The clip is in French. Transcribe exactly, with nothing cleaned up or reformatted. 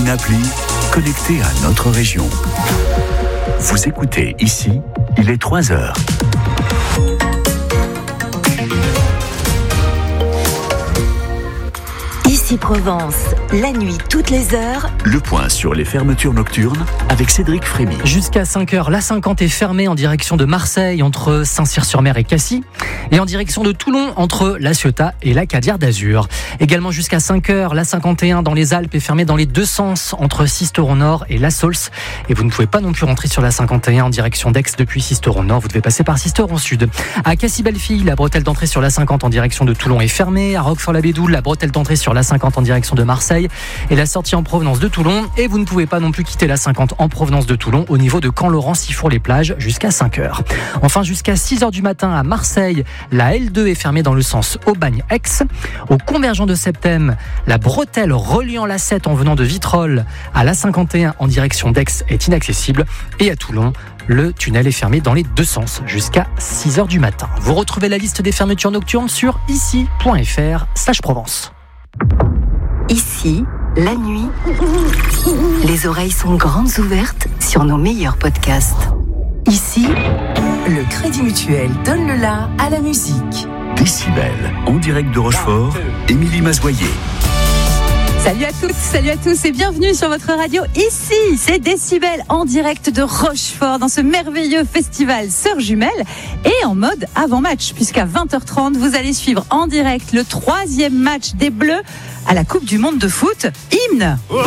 une appli connectée à notre région. Vous écoutez ici, il est trois heures. Ici Provence, la nuit toutes les heures. Le point sur les fermetures nocturnes avec Cédric Frémy. Jusqu'à cinq heures, l'A cinquante est fermée en direction de Marseille entre Saint-Cyr-sur-Mer et Cassis et en direction de Toulon entre La Ciotat et la Cadière d'Azur. Également jusqu'à cinq heures, l'A cinquante et un dans les Alpes est fermée dans les deux sens entre Sisteron-Nord et La Saulce. Et vous ne pouvez pas non plus rentrer sur l'A cinquante et un en direction d'Aix depuis Sisteron-Nord. Vous devez passer par Sisteron-Sud. À Cassis-Bellefille, la bretelle d'entrée sur l'A cinquante en direction de Toulon est fermée. À Roquefort-la-Bédoule, la bretelle d'entrée sur l'A cinquante en direction de Marseille et la sortie en provenance de Toulon. Et vous ne pouvez pas non plus quitter l'A cinquante en provenance de Toulon au niveau de Camp-Laurent-Sifour-les-Plages jusqu'à cinq heures. Enfin, jusqu'à six heures du matin à Marseille, la L deux est fermée dans le sens Aubagne-Aix. Au convergent de Septem, la bretelle reliant l'A sept en venant de Vitrolles à l'A cinquante et un en direction d'Aix est inaccessible. Et à Toulon, le tunnel est fermé dans les deux sens jusqu'à six heures du matin. Vous retrouvez la liste des fermetures nocturnes sur ici point f r slash Provence. Ici, la nuit, les oreilles sont grandes ouvertes sur nos meilleurs podcasts. Ici, le Crédit Mutuel donne le la à la musique. Décibel, en direct de Rochefort, Émilie Mazoyer. Salut à toutes, salut à tous et bienvenue sur votre radio. Ici, c'est Décibel en direct de Rochefort dans ce merveilleux festival Sœurs Jumelles et en mode avant-match puisqu'à vingt heures trente, vous allez suivre en direct le troisième match des Bleus à la Coupe du Monde de foot. Hymne.